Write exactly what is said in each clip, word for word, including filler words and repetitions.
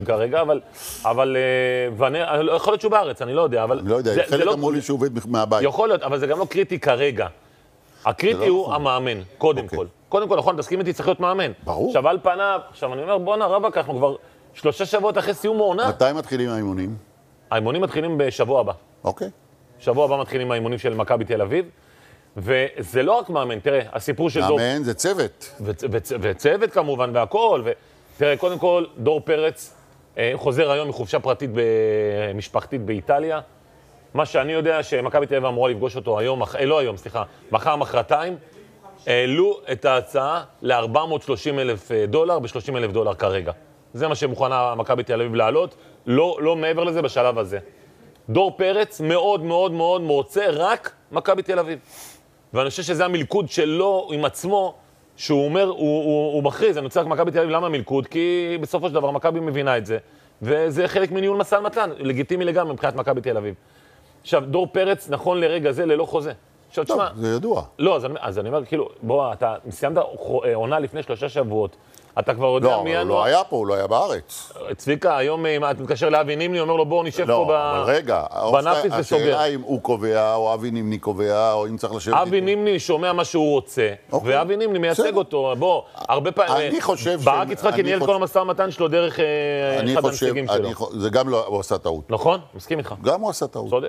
כרגע, אבל, אבל, ואני, יכול להיות שהוא בארץ, אני לא יודע, אבל... אני לא יודע, חלק אמרו לי שהוא עובד מהבית. יכול להיות, אבל זה גם לא קריטי כרגע. הקריטי הוא המאמן, קודם כל. קודם כל, נכון, תסכים איתי, צריך להיות מאמן. ברור. עכשיו, על פניו, עכשיו אני אומר, בוא נרבק, אנחנו כבר שלושה שבועות אחרי סיום העונה. מתי מתחילים האימונים? האימונים מתחילים בשבוע הבא. אוקיי. שבוע הבא מתחילים האימונים של מכבי תל אביב, וזה לא רק מאמן, תראה, הסיפור של דור... מאמן זה צוות. וצוות כמובן, והכל, ותראה, קודם כל, דור פרץ חוזר היום מחופשה פרטית משפחתית באיטליה. מה שאני יודע שמכבי תל אביב אמורה לפגוש אותו היום, לא היום, סליחה, מחר, מחרתיים, העלו את ההצעה ל-ארבע מאות ושלושים אלף דולר, ב-שלושים אלף דולר כרגע. זה מה שמוכנה מכבי תל אביב לעלות, לא, לא מעבר לזה בשלב הזה. דור פרץ מאוד מאוד מאוד מוצא רק מכבי תל אביב. ואני חושב שזה המלכוד שלו עם עצמו, שהוא אומר, הוא, הוא, הוא מכריז, אני רוצה רק מכבי תל אביב, למה מלכוד? כי בסופו של דבר מכבי מבינה את זה, וזה חלק מניהול משא ומתן, לגיטימי לגמרי מבחינת מכבי תל אביב. עכשיו, דור פרץ, נכון לרגע זה, ללא חוזה. עכשיו, טוב, תשמע, זה ידוע. לא, אז אני, אז אני אומר, כאילו, בוא, אתה סיימת עונה לפני שלושה שבועות, אתה כבר יודע לא, מי... לא, הוא לא היה פה, הוא לא היה בארץ. צביקה, היום אתה מתקשר לאבי נימני, אומר לו, בוא נשב לא, פה אבל רגע, בנאפיס וסוגר. השאלה אם הוא קובע, או אבי נימני קובע, או אם צריך לשבת איתו. אבי נימני שומע מה שהוא רוצה, ואבי נימני מייצג אותו. בוא, הרבה פעמים... אני חושב ש... ברק יצחקי ניהל כל המשא ומתן שלו דרך אחד הנציגים שלו. זה גם לא, הוא עשה טעות. נכון? מסכים איתך. גם הוא עשה טעות. צודק.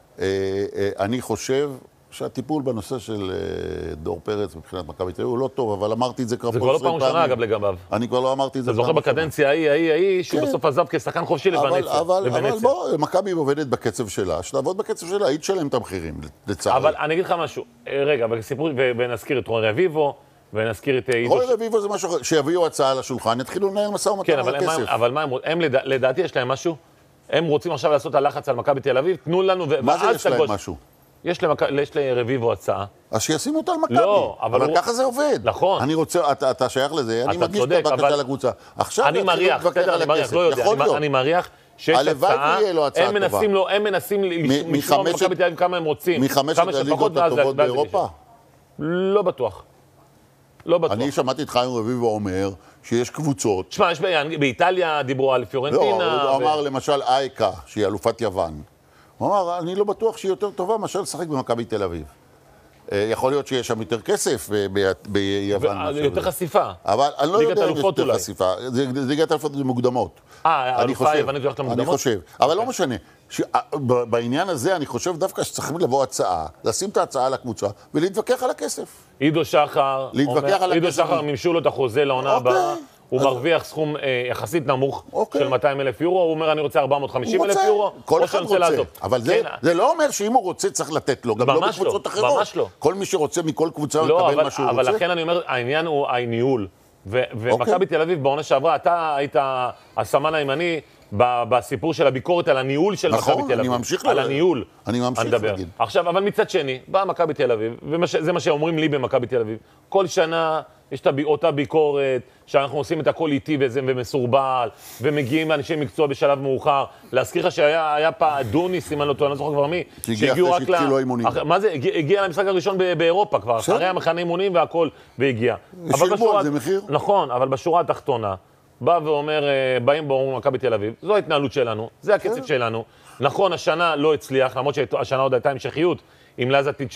אני חושב שהטיפול בנושא של דור פרץ מבחינת מכבי תל אביב הוא לא טוב, אבל אמרתי את זה כבר פה עשרים פעמים. זה כבר לא פעם ראשונה, אגב, לגביו. אני כבר לא אמרתי את זה. אתה זוכר בקדנציה ההיא, ההיא, ההיא, שהוא בסוף עזב כשחקן חופשי לבנציה. אבל בוא, מכבי עובדת בקצב שלה, שתעבוד בקצב שלה, היא תשלם את המחירים, לצערי. אבל אני אגיד לך משהו, רגע, ונזכיר את רון רביבו, ונזכיר את... רון רביבו זה משהו, שיביאו הצעה לשולחן, יתחילו לנהל משא ומתן על הכסף. כן, אבל מה הם, לדעתי יש להם משהו, הם רוצים עכשיו לעשות הלחץ על מכבי תל אביב, תנו לנו, מה זה יש להם משהו? יש לרביבו הצעה. אז שישימו אותה על מכבי. לא, אבל... אבל ככה זה עובד. נכון. אני רוצה, אתה שייך לזה, אני מגיש את הבקשה לקבוצה. עכשיו אני מריח, בסדר, אני מריח, לא יודע, אני מריח שיש הצעה, הם מנסים לו, הם מנסים לשמור מכבי תל אביב כמה הם רוצים. מחמשת הליגות הטובות באירופה? לא בטוח. לא בטוח. אני שמעתי את חיים רביבו אומר שיש קבוצות. תשמע, באיטליה דיברו על פיורנטינה. לא, הוא אמר למשל אייקה, שהיא אלופת יוון. הוא אמר, אני לא בטוח שהיא יותר טובה מאשר לשחק במכבי תל אביב. יכול להיות שיש שם יותר כסף ביוון. יותר חסיפה. אבל אני לא יודע אם יש יותר חשיפה. ליגת אלופות זה מוקדמות. אה, אלופה היוונית הולכת למוקדמות? אני חושב. אבל לא משנה. בעניין הזה אני חושב דווקא שצריכים לבוא הצעה, לשים את ההצעה על הקבוצה ולהתווכח על הכסף. עידו שחר, עידו שחר מימשו לו את החוזה לעונה הבאה. הוא מרוויח סכום יחסית נמוך של מאתיים אלף יורו, הוא אומר, אני רוצה ארבע מאות וחמישים אלף יורו, כל אחד רוצה, אבל זה לא אומר שאם הוא רוצה צריך לתת לו, גם לא בקבוצות אחרות. ממש לא. כל מי שרוצה מכל קבוצה הוא יקבל מה שהוא רוצה. אבל לכן אני אומר, העניין הוא הניהול, ומכבי תל אביב בעונה שעברה, אתה היית הסמן הימני בסיפור של הביקורת על הניהול של מכבי תל אביב. נכון, אני ממשיך על הניהול. אני ממשיך להגיד. עכשיו, אבל מצד שני, באה מכבי תל אביב, וזה מה שאומרים לי במכבי תל אביב, כל שנה יש אותה ביקורת, שאנחנו עושים את הכל איטי ומסורבל, ומגיעים אנשי מקצוע בשלב מאוחר. להזכיר לך שהיה פעם דוניס, אם אני לא טועה, אני לא זוכר כבר מי, שהגיעו רק ל... מה זה? הגיע למשחק הראשון באירופה כבר, אחרי המחנה אימונים והכל, והגיע. שילמו על זה מחיר. נכון, אבל בשורה התחתונה, בא ואומר, באים באומרים מכבי תל אביב, זו ההתנהלות שלנו, זה הקצב שלנו. נכון, השנה לא הצליח, למרות שהשנה עוד הייתה המשכיות, עם לזטיץ'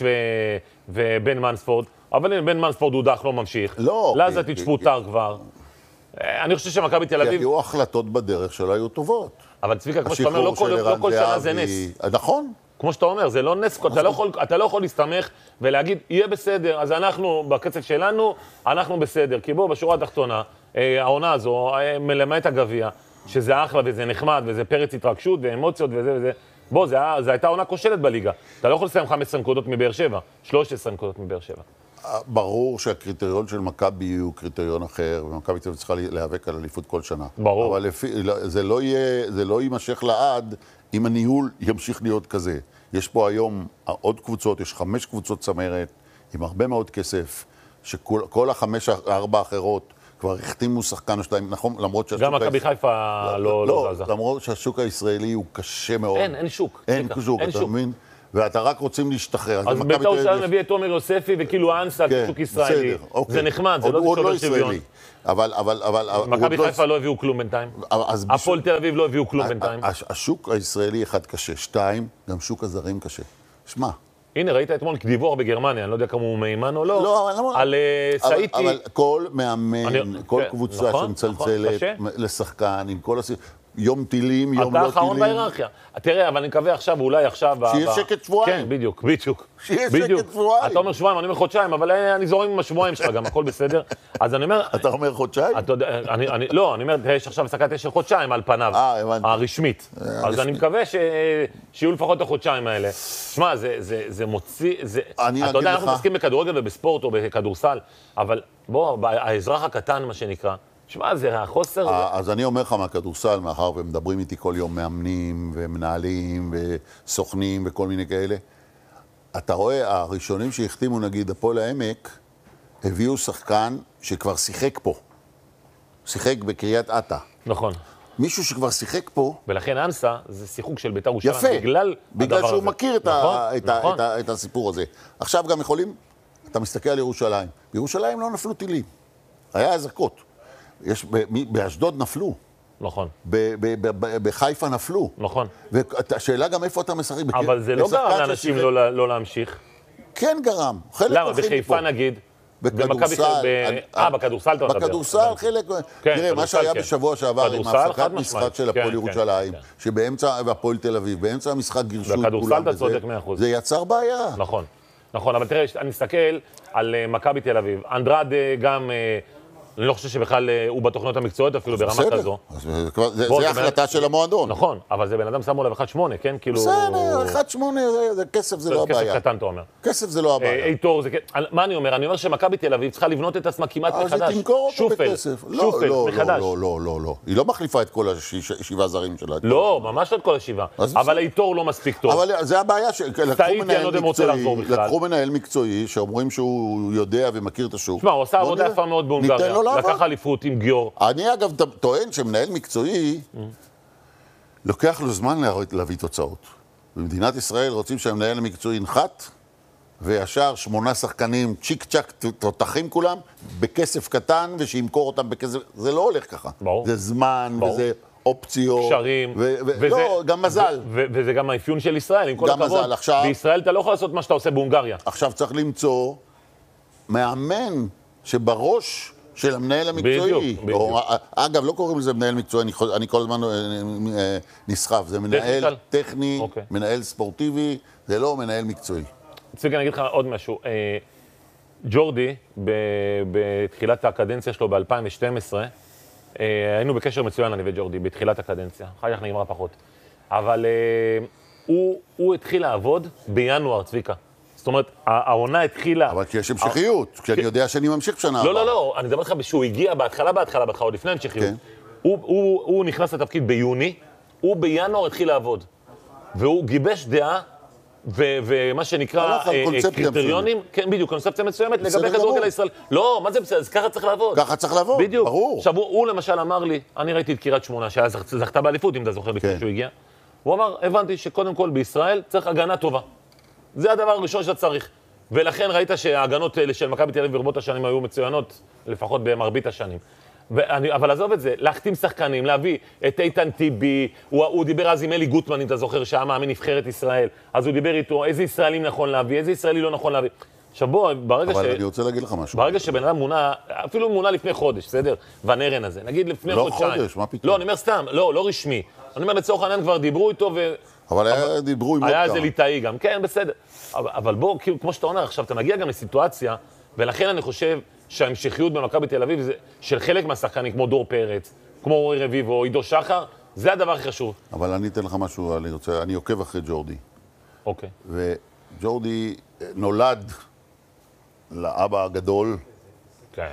ובן מנספורד, אבל בן מנספורד הוא דח, לא ממשיך. לא. לזטיץ' פוטר כבר. אני חושב שמכבי תל אביב... כי היו החלטות בדרך שלא היו טובות. אבל צביקה, כמו שאתה אומר, לא כל שנה זה נס. נכון. כמו שאתה אומר, זה לא נס, אתה לא יכול להסתמך ולהגיד, יהיה בסדר, אז אנחנו, בקצב שלנו, אנחנו בסדר. כי בוא, בשורה התחתונה, העונה הזו, מלמד הגביע, שזה אחלה וזה נחמד, וזה פרץ התרגשות ואמוציות וזה וזה. בוא, זו הייתה עונה כושלת בליגה. אתה לא יכול לסיים חמש עשרה נקודות מבאר שבע, שלוש עשרה נקודות מבאר שבע. ברור שהקריטריון של מכבי הוא קריטריון אחר, ומכבי תל אביב צריכה להיאבק על אליפות כל שנה. ברור. אבל לפי, זה לא יהיה, זה לא יימשך לעד אם הניהול ימשיך להיות כזה. יש פה היום עוד קבוצות, יש חמש קבוצות צמרת עם הרבה מאוד כסף, שכל החמש, ארבע האחרות כבר החתימו שחקן או שתיים, נכון? למרות שהשוק... גם מכבי חיפה לא זזה. למרות שהשוק הישראלי הוא קשה מאוד. אין, אין שוק. אין שוק, אתה מבין? ואתה רק רוצים להשתחרר. אז בית"ר ירושלים מביא את עומר יוספי וכאילו אנסה כשוק ישראלי. זה נחמד, זה לא שובר שוויון. אבל, אבל, אבל... מכבי חיפה לא הביאו כלום בינתיים. הפועל תל אביב לא הביאו כלום בינתיים. השוק הישראלי אחד קשה, שתיים, גם שוק הזרים קשה. שמע. הנה, ראית אתמול קדיבור בגרמניה, אני לא יודע כמה הוא מימן או לא. לא, על סאיטי. אבל כל מאמן, כל קבוצה שמצלצלת לשחקן, עם כל הסיפור, יום טילים, יום לא טילים. אתה האחרון בהיררכיה. תראה, אבל אני מקווה עכשיו, אולי עכשיו... שיהיה שקט שבועיים. כן, בדיוק, בדיוק. שיהיה שקט שבועיים. אתה אומר שבועיים, אני אומר חודשיים, אבל אני זורם עם השבועיים שלך, גם הכל בסדר. אז אני אומר... אתה אומר חודשיים? לא, אני אומר, יש עכשיו הפסקת של חודשיים על פניו, הרשמית. אז אני מקווה שיהיו לפחות החודשיים האלה. שמע, זה מוציא... אתה יודע, אנחנו מתעסקים בכדורגל ובספורט או בכדורסל, אבל בוא, האזרח הקטן, מה שנקרא, שמע, זה החוסר... אז אני אומר לך מהכדורסל, מאחר ומדברים איתי כל יום מאמנים ומנהלים וסוכנים וכל מיני כאלה, אתה רואה, הראשונים שהחתימו, נגיד, הפועל העמק, הביאו שחקן שכבר שיחק פה. שיחק בקריית אתא. נכון. מישהו שכבר שיחק פה... ולכן אנסה זה שיחוק של בית"ר ירושלים. יפה. בגלל בגלל שהוא מכיר את הסיפור הזה. עכשיו גם יכולים... אתה מסתכל על ירושלים. בירושלים לא נפלו טילים. היה אזעקות. יש, באשדוד נפלו. נכון. בחיפה נפלו. נכון. והשאלה גם איפה אתה משחק. אבל זה לא גרם לאנשים לא להמשיך. כן גרם. למה? בחיפה נגיד. בכדורסל. אה, בכדורסל אתה מדבר. בכדורסל חלק... תראה, מה שהיה בשבוע שעבר עם ההפסקת משחק של הפועל ירושלים, שבאמצע, והפועל תל אביב, באמצע המשחק גירשו את כולם בזה, זה יצר בעיה. נכון. נכון, אבל תראה, אני מסתכל על מכבי תל אביב. אנדרד גם... אני לא חושב שבכלל הוא בתוכניות המקצועיות אפילו ברמה כזו. זה החלטה של המועדון. נכון, אבל זה בן אדם שמו עליו אחת שמונה, כן? בסדר, אחת שמונה, כסף זה לא הבעיה. כסף קטן, אתה אומר. כסף זה לא הבעיה. איתור, מה אני אומר? אני אומר שמכבי תל אביב צריכה לבנות את עצמה כמעט מחדש. אז היא תמכור אותו בכסף. שופל, מחדש. לא, לא, לא, לא. היא לא מחליפה את כל השבעה זרים שלה. לא, ממש לא את כל השבעה. אבל האיתור לא מספיק טוב. אבל זה הבעיה, לקחו מנהל מקצועי שאומרים שהוא יודע ומכיר את השוק. תשמע, הוא עשה עבודה יפה מאוד בהונגריה. לקח אליפות עם גיור. אני אגב טוען שמנהל מקצועי לוקח לו זמן להביא תוצאות. במדינת ישראל רוצים שהמנהל המקצועי ינחת, וישר שמונה שחקנים צ'יק צ'ק תותחים כולם, בכסף קטן, ושימכור אותם בכסף. זה לא הולך ככה. ברור. זה זמן, ברור. וזה אופציות. קשרים. ו- ו- וזה, לא, גם מזל. ו- ו- וזה גם האפיון של ישראל, עם כל גם הכבוד. מזל. עכשיו... בישראל אתה לא יכול לעשות מה שאתה עושה בהונגריה. עכשיו צריך למצוא מאמן שבראש... של המנהל המקצועי. בדיוק, בדיוק. או, אגב, לא קוראים לזה מנהל מקצועי, אני, אני כל הזמן נסחף. זה מנהל טכני, טכני okay. מנהל ספורטיבי, זה לא מנהל מקצועי. צביק, אני אגיד לך עוד משהו. אה, ג'ורדי, ב- בתחילת הקדנציה שלו ב-אלפיים ושתים עשרה, אה, היינו בקשר מצוין, אני וג'ורדי, בתחילת הקדנציה. אחר כך נגמר פחות. אבל אה, הוא, הוא התחיל לעבוד בינואר, צביקה. זאת אומרת, העונה התחילה... אבל כי יש המשכיות, כי אני יודע שאני ממשיך בשנה הבאה. לא, לא, לא, אני מדבר לך שהוא הגיע בהתחלה, בהתחלה, בהתחלה, עוד לפני המשכיות. הוא נכנס לתפקיד ביוני, הוא בינואר התחיל לעבוד. והוא גיבש דעה, ומה שנקרא קריטריונים, כן, בדיוק, קונספציה מסוימת לגבי כדורגל הישראלי. לא, מה זה בסדר? אז ככה צריך לעבוד. ככה צריך לעבוד, בדיוק. ברור. עכשיו, הוא למשל אמר לי, אני ראיתי את קריית שמונה, שהיה זכתה באליפות, אם אתה זוכר לפני שהוא הגיע. הוא אמר, הבנתי שקודם כל בישראל צריך הגנה טובה. זה הדבר הראשון שאתה צריך. ולכן ראית שההגנות של מכבי תל אביב ברבות השנים היו מצוינות, לפחות במרבית השנים. ואני, אבל עזוב את זה, להחתים שחקנים, להביא את איתן טיבי, הוא, הוא דיבר אז עם אלי גוטמן, אם אתה זוכר, שהיה מאמן נבחרת ישראל, אז הוא דיבר איתו, איזה ישראלים נכון להביא, איזה ישראלי לא נכון להביא. עכשיו בוא, ברגע אבל ש... אבל אני רוצה להגיד לך משהו. ברגע שבן אדם מונה, אפילו מונה לפני חודש, בסדר? ונרן הזה, נגיד לפני לא חודשיים. לא חודש, מה פתאום? לא, אני אומר סתם, לא, לא רשמי. אני אומר, לצורך העניין כבר דיברו איתו ו... אבל היה דיברו עם עוד כמה. היה איזה ליטאי גם, כן, בסדר. אבל, אבל בוא, כאילו, כמו שאתה אומר, עכשיו אתה מגיע גם לסיטואציה, ולכן אני חושב שההמשכיות במכבי תל אביב, זה, של חלק מהשחקנים, כמו דור פרץ, כמו אורי רביבו, או עידו שחר, זה הדבר הכי חשוב. אבל אני אתן לך משהו, אני רוצה, אני עוקב אחרי ג'ורדי. אוקיי. וג'ורדי נולד לאבא הגדול. כן.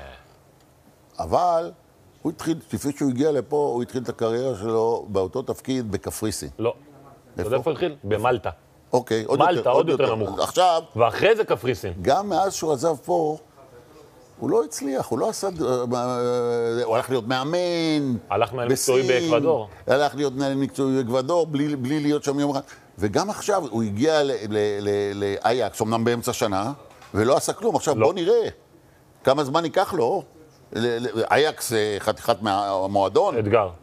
אבל הוא התחיל, לפני שהוא הגיע לפה, הוא התחיל את הקריירה שלו באותו תפקיד בקפריסין. לא. אתה יודע איפה הוא התחיל? במלטה. אוקיי, עוד מלטה, יותר, עוד יותר נמוך. עכשיו... ואחרי זה קפריסין. גם מאז שהוא עזב פה, הוא לא הצליח, הוא לא עשה... הוא הלך להיות מאמן. הלך מנהל מקצועי באקוודור. הלך להיות מנהל מקצועי באקוודור, בלי, בלי להיות שם יום אחד. וגם עכשיו הוא הגיע לאייקס, אמנם באמצע שנה, ולא עשה כלום. עכשיו לא. בוא נראה כמה זמן ייקח לו. אייקס חתיכת מהמועדון. אתגר.